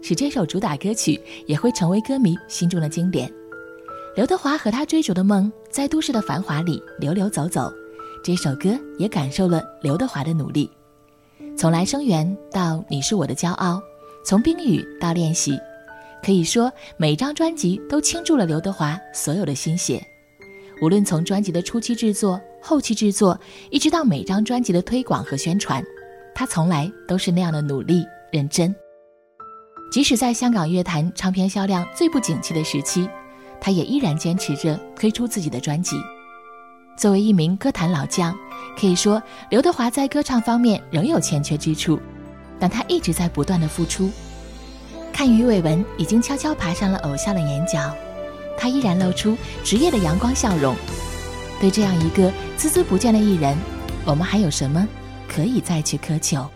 使这首主打歌曲也会成为歌迷心中的经典。刘德华和他追逐的梦在都市的繁华里流流走走，这首歌也感受了刘德华的努力。从来生缘到你是我的骄傲，从冰雨到练习，可以说每张专辑都倾注了刘德华所有的心血。无论从专辑的初期制作、后期制作，一直到每张专辑的推广和宣传，他从来都是那样的努力认真。即使在香港乐坛唱片销量最不景气的时期，他也依然坚持着推出自己的专辑。作为一名歌坛老将，可以说刘德华在歌唱方面仍有欠缺之处，但他一直在不断的付出。看于伟文已经悄悄爬上了偶像的眼角，他依然露出职业的阳光笑容。对这样一个孜孜不倦的艺人，我们还有什么可以再去苛求？